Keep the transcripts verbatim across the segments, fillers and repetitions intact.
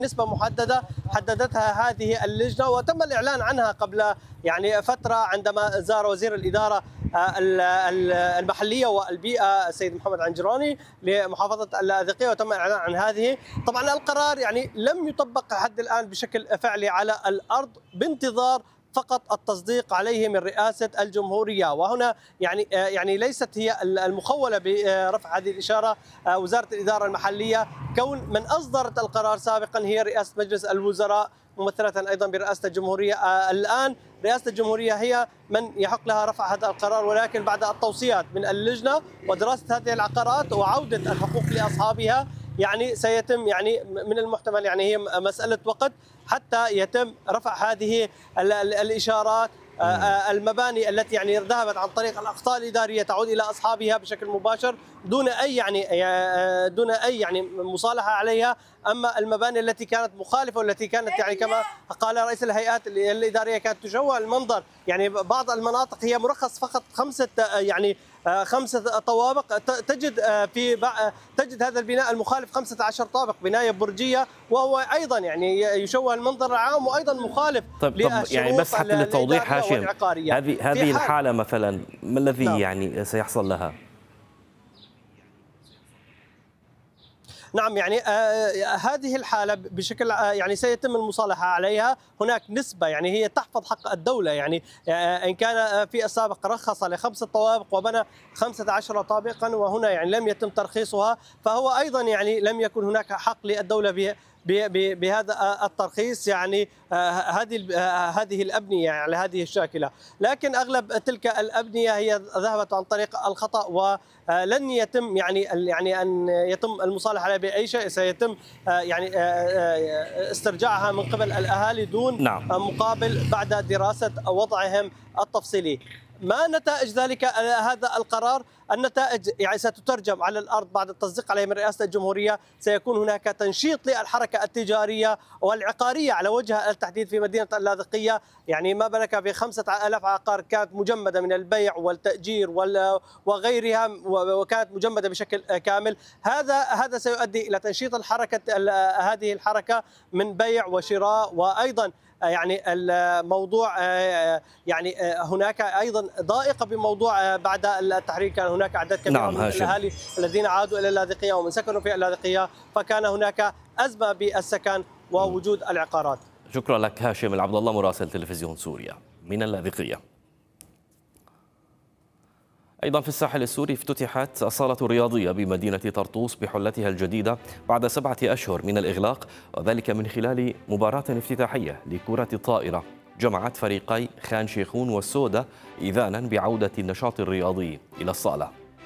نسبة محددة حددتها هذه اللجنة، وتم الإعلان عنها قبل يعني فترة عندما زار وزير الإدارة المحلية والبيئة السيد محمد عنجراني لمحافظة اللاذقية، وتم الإعلان عن هذه. طبعا القرار يعني لم يطبق لحد الآن بشكل فعلي على الأرض، بانتظار فقط التصديق عليه من رئاسة الجمهورية. وهنا يعني يعني ليست هي المخولة برفع هذه الإشارة وزارة الإدارة المحلية، كون من أصدرت القرار سابقا هي رئاسة مجلس الوزراء ممثلة أيضا برئاسة الجمهورية. الآن رئاسة الجمهورية هي من يحق لها رفع هذا القرار، ولكن بعد التوصيات من اللجنة ودراسة هذه العقارات وعودة الحقوق لأصحابها يعني سيتم يعني من المحتمل يعني هي مسألة وقت حتى يتم رفع هذه الإشارات. المباني التي يعني ذهبت عن طريق الأخطاء الإدارية تعود إلى أصحابها بشكل مباشر دون أي يعني دون أي يعني مصالحة عليها. أما المباني التي كانت مخالفة والتي كانت يعني كما قال رئيس الهيئات الإدارية كانت تشوه المنظر، يعني بعض المناطق هي مرخص فقط خمسة يعني خمسة طوابق، تجد في تجد هذا البناء المخالف خمسة عشر طابق، بناية برجية، وهو أيضا يعني يشوه المنظر العام وأيضا مخالف. طيب, طب يعني بس حتى للتوضيح هاشم، هذه هذه الحالة مثلا ما الذي نعم. يعني سيحصل لها؟ نعم يعني آه هذه الحالة بشكل آه يعني سيتم المصالحة عليها. هناك نسبة يعني هي تحفظ حق الدولة، يعني آه إن كان في السابق رخص لخمسة طوابق وبنى خمسة عشر طابقا وهنا يعني لم يتم ترخيصها، فهو أيضا يعني لم يكن هناك حق للدولة به بهذا الترخيص يعني هذه هذه الأبنية يعني هذه الشاكلة. لكن أغلب تلك الأبنية هي ذهبت عن طريق الخطأ ولن يتم يعني يعني أن يتم المصالحة عليها بأي شيء، سيتم يعني استرجاعها من قبل الأهالي دون نعم. مقابل بعد دراسة وضعهم التفصيلي. ما نتائج ذلك هذا القرار؟ النتائج يعني ستترجم على الأرض بعد التصديق عليه من رئاسة الجمهورية. سيكون هناك تنشيط للحركة التجارية والعقارية على وجه التحديد في مدينة اللاذقية، يعني ما بلغ بخمسة آلاف عقار كانت مجمدة من البيع والتأجير وغيرها، وكانت مجمدة بشكل كامل. هذا هذا سيؤدي إلى تنشيط الحركة هذه الحركة من بيع وشراء، وأيضا يعني الموضوع يعني هناك ايضا ضائقه بموضوع بعد التحرير كان هناك عدد كبير نعم من الاهالي الذين عادوا الى اللاذقيه ومن سكنوا في اللاذقيه، فكان هناك ازمه بالسكن ووجود العقارات. شكرا لك هاشم العبد الله مراسل تلفزيون سوريا من اللاذقيه. أيضا في الساحل السوري افتتحت الصالة الرياضية بمدينة طرطوس بحلتها الجديدة بعد سبعة أشهر من الإغلاق، وذلك من خلال مباراة افتتاحية لكرة الطائرة جمعت فريقي خان شيخون والسودة إذانا بعودة النشاط الرياضي إلى الصالة.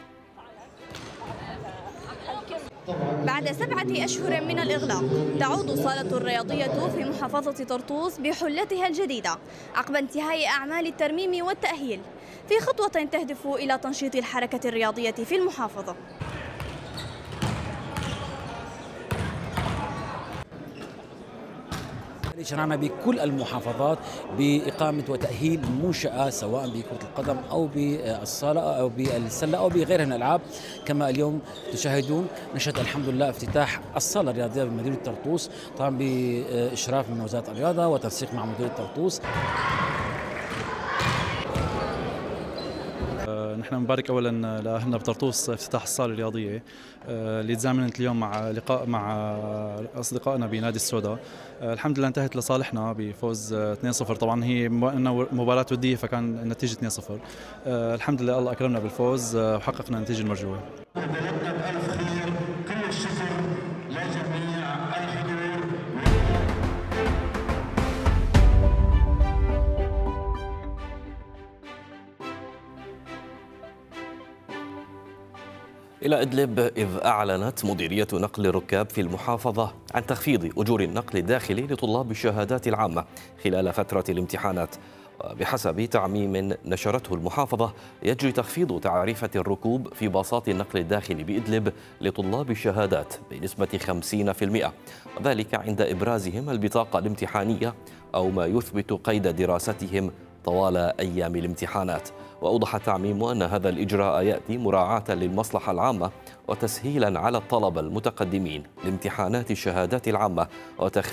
بعد سبعة أشهر من الإغلاق تعود الصالة الرياضية في محافظة طرطوس بحلتها الجديدة عقب انتهاء أعمال الترميم والتأهيل في خطوة تهدف إلى تنشيط الحركة الرياضية في المحافظة. شرعنا بكل المحافظات بإقامة وتأهيل منشأة سواء بكرة القدم أو بالصالة أو بالسلة أو بغيرها من الألعاب. كما اليوم تشاهدون نشهد الحمد لله افتتاح الصالة الرياضية بمدينة طرطوس، طبعا بإشراف من وزارة الرياضة وتنسيق مع مديرية طرطوس. نحن نبارك اولا لاهلنا بطرطوس افتتاح الصاله الرياضيه اللي تزامنت اليوم مع لقاء مع اصدقائنا بنادي السوداء. الحمد لله انتهت لصالحنا بفوز اثنين صفر، طبعا هي مباراه وديه فكان النتيجه اثنين صفر. الحمد لله الله اكرمنا بالفوز وحققنا النتيجه المرجوه. إلى إدلب، إذ أعلنت مديرية نقل الركاب في المحافظة عن تخفيض أجور النقل الداخلي لطلاب الشهادات العامة خلال فترة الامتحانات. بحسب تعميم نشرته المحافظة يجري تخفيض تعرفة الركوب في باصات النقل الداخلي بإدلب لطلاب الشهادات بنسبة خمسين بالمئة، وذلك عند إبرازهم البطاقة الامتحانية أو ما يثبت قيد دراستهم طوال أيام الامتحانات. وأوضح التعميم أن هذا الإجراء يأتي مراعاة للمصلحة العامة وتسهيلا على الطلبة المتقدمين لامتحانات الشهادات العامة وتخفيف